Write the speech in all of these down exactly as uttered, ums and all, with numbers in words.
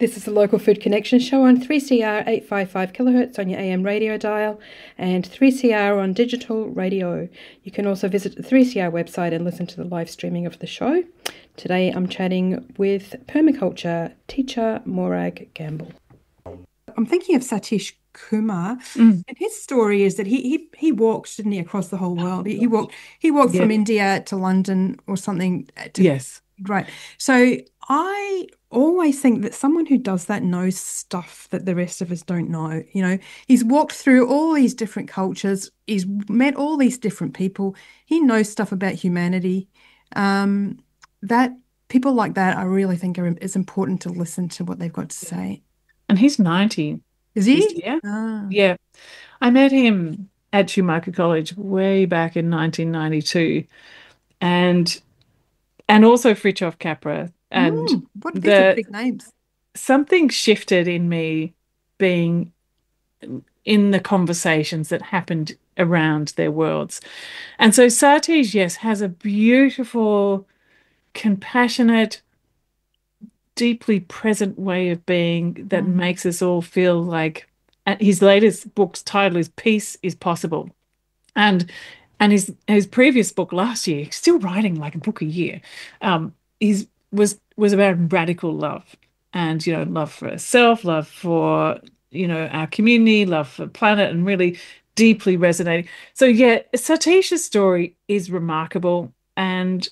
This is the Local Food Connection show on three C R eight fifty-five kilohertz on your A M radio dial and three C R on digital radio. You can also visit the three C R website and listen to the live streaming of the show. Today I'm chatting with permaculture teacher Morag Gamble. I'm thinking of Satish Kumar, mm. and his story is that he he he walked, didn't he, across the whole world. He, he walked he walked yeah. from India to London or something. To, yes. Right. So I always think that someone who does that knows stuff that the rest of us don't know. You know, he's walked through all these different cultures. He's met all these different people. He knows stuff about humanity. Um, that people like that, I really think are, it's important to listen to what they've got to say. And he's ninety. Is he? Yeah. Ah. Yeah. I met him at Schumacher College way back in nineteen ninety-two. And and also Fritjof Capra. And mm, what these the, are big names. Something shifted in me being in the conversations that happened around their worlds. And so Satish, yes, has a beautiful, compassionate, deeply present way of being that mm. makes us all feel like, and his latest book's title is Peace is Possible. And and his his previous book last year, still writing like a book a year, um, he's was was about radical love. And, you know, love for self, love for, you know, our community, love for planet, and really deeply resonating. So, yeah, Satish's story is remarkable. And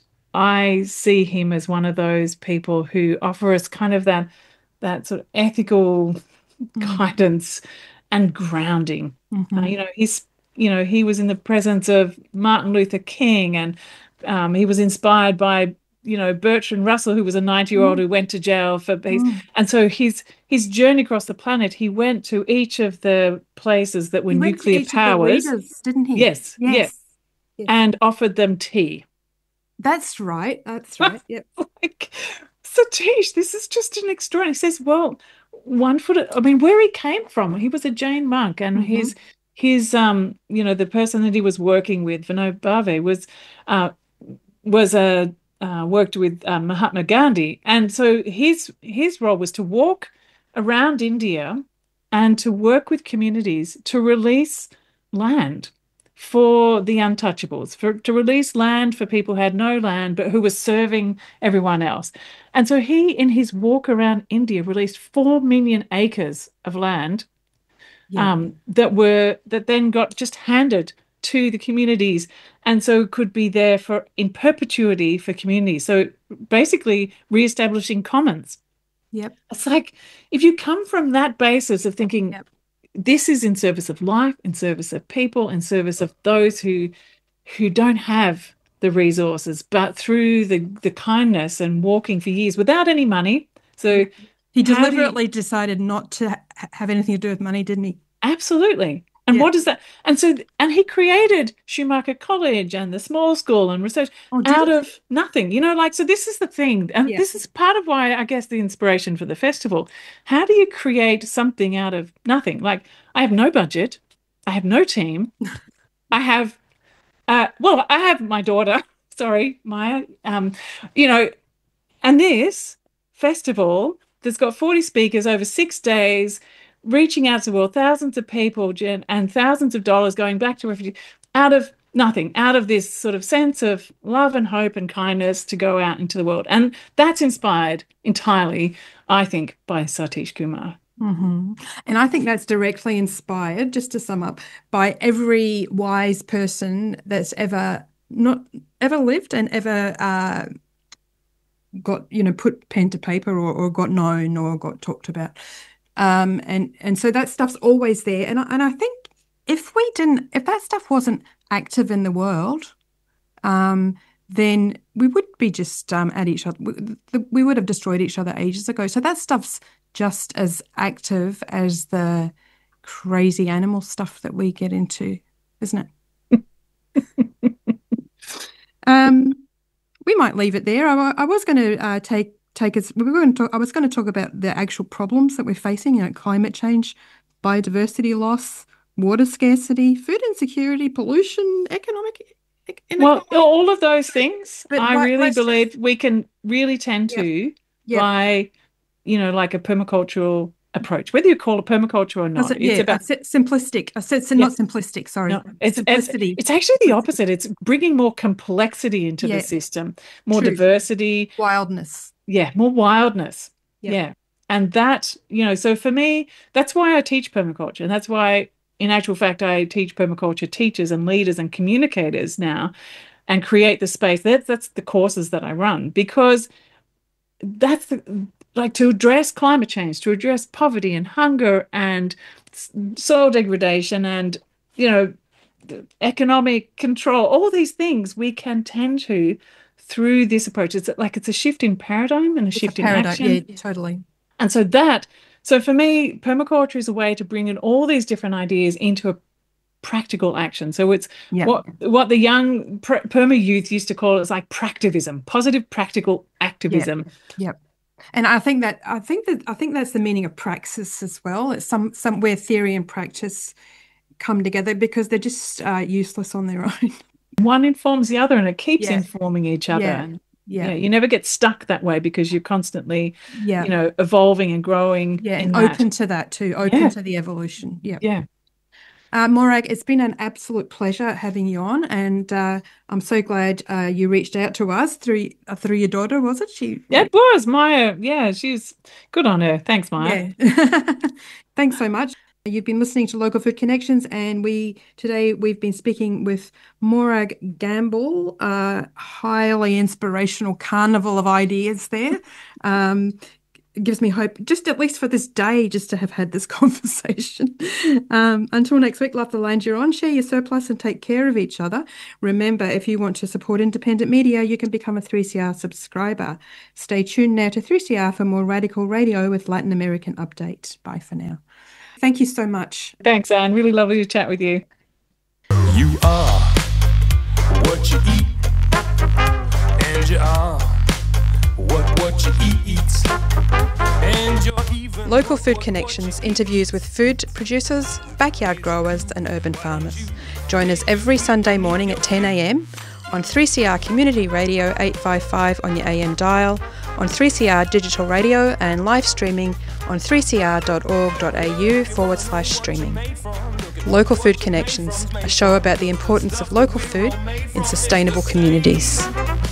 I see him as one of those people who offer us kind of that, that sort of ethical mm-hmm. guidance and grounding. Mm-hmm. Uh, you know, he's, you know, he was in the presence of Martin Luther King, and um, he was inspired by, you know, Bertrand Russell, who was a ninety-year-old mm. who went to jail for peace. Mm. And so his his journey across the planet, he went to each of the places that were he nuclear went to each powers. Of the leaders, didn't he? Yes, yes, yes, yes. And offered them tea. That's right. That's right. Yep. Like, Satish, this is just an extraordinary. He says, well, one foot, I mean, where he came from, he was a Jain monk, and mm-hmm. his his um, you know, the person that he was working with, Vinod Bhave, was uh was a Uh, worked with um, Mahatma Gandhi. And so his his role was to walk around India and to work with communities to release land for the untouchables, for to release land for people who had no land but who were serving everyone else. And so he, in his walk around India, released four million acres of land yeah. um, that were that then got just handed to the communities, and so could be there for in perpetuity for communities. So basically reestablishing commons. Yep. It's like if you come from that basis of thinking yep. this is in service of life, in service of people, in service of those who who don't have the resources, but through the the kindness and walking for years without any money. So he deliberately he, decided not to ha- have anything to do with money, didn't he? Absolutely. And yeah. what is that? And so, and he created Schumacher College and the small school and research oh, out he? of nothing, you know, like, so this is the thing. And yeah. this is part of why, I guess, the inspiration for the festival. How do you create something out of nothing? Like, I have no budget. I have no team. I have, uh, well, I have my daughter, sorry, Maya, um, you know, and this festival that's got forty speakers over six days, reaching out to the world, thousands of people and thousands of dollars going back to refugees out of nothing, out of this sort of sense of love and hope and kindness to go out into the world. And that's inspired entirely, I think, by Satish Kumar. Mm-hmm. And I think that's directly inspired, just to sum up, by every wise person that's ever not ever lived and ever uh, got, you know, put pen to paper or, or got known or got talked about. Um, and, and so that stuff's always there. And I, and I think if we didn't, if that stuff wasn't active in the world, um, then we would be just um, at each other. We, we would have destroyed each other ages ago. So that stuff's just as active as the crazy animal stuff that we get into, isn't it? um, we might leave it there. I, I was going to uh, take take us. We were going to talk, I was going to talk about the actual problems that we're facing. You know, climate change, biodiversity loss, water scarcity, food insecurity, pollution, economic. Well, all of those things, but I like, really believe just, we can really tend to yeah, yeah. by you know, like a permacultural approach, whether you call it permaculture or not. It, yeah, it's about I said simplistic. I said so not yeah. simplistic. Sorry, no, it's, simplicity. It's, it's actually the opposite. It's bringing more complexity into yeah. the system, more True. diversity, wildness. Yeah, more wildness. Yep. Yeah, and that, you know, so for me, that's why I teach permaculture, and that's why, in actual fact, I teach permaculture teachers and leaders and communicators now, and create the space. That's that's the courses that I run, because that's the. Like to address climate change, to address poverty and hunger and soil degradation and, you know, economic control, all these things we can tend to through this approach. It's like it's a shift in paradigm and a it's shift a in paradigm. action. Yeah, totally. And so that, so for me, permaculture is a way to bring in all these different ideas into a practical action. So it's yep. what what the young perma youth used to call it is like practivism, positive practical activism. Yep. yep. And I think that I think that I think that's the meaning of praxis as well. It's some somewhere theory and practice come together, because they're just uh, useless on their own. One informs the other, and it keeps yeah. informing each other. Yeah. And yeah. yeah, you never get stuck that way, because you're constantly, yeah. you know, evolving and growing. Yeah, and open to that too. Open yeah. to the evolution. Yeah. Yeah. Uh, Morag, it's been an absolute pleasure having you on, and uh, I'm so glad uh, you reached out to us through uh, through your daughter, was it? She. Yeah, it was Maya. Yeah, she's good on her. Thanks, Maya. Yeah. Thanks so much. You've been listening to Local Food Connections, and we today we've been speaking with Morag Gamble, a highly inspirational carnival of ideas there. Um, It gives me hope, just at least for this day, just to have had this conversation. Um, until next week, love the land you're on, share your surplus and take care of each other. Remember, if you want to support independent media, you can become a three C R subscriber. Stay tuned now to three C R for more radical radio with Latin American Update. Bye for now. Thank you so much. Thanks, Anne. Really lovely to chat with you. You are what you eat, and you are what, what you eat. Local Food Connections interviews with food producers, backyard growers and urban farmers. Join us every Sunday morning at ten a m on three C R Community Radio eight fifty-five on your A M dial, on three C R Digital Radio and live streaming on three c r dot org dot a u forward slash streaming. Local Food Connections, a show about the importance of local food in sustainable communities.